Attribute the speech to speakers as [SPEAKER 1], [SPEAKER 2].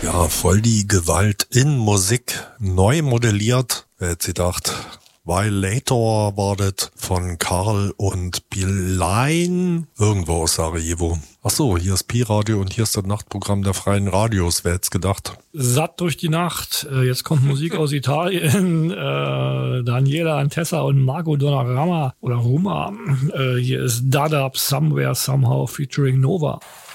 [SPEAKER 1] Ja, voll die Gewalt in Musik, neu modelliert. Wer hätte sie gedacht? Violator war das von Karl und Bilein, irgendwo aus Sarajevo. Ach so, hier ist Pi-Radio und hier ist das Nachtprogramm der Freien Radios. Wer hätte es gedacht?
[SPEAKER 2] Satt durch die Nacht. Jetzt kommt Musik aus Italien. Daniela Antessa und Marco Donnarumma oder Ruma. Hier ist Dada Somewhere Somehow featuring Nova.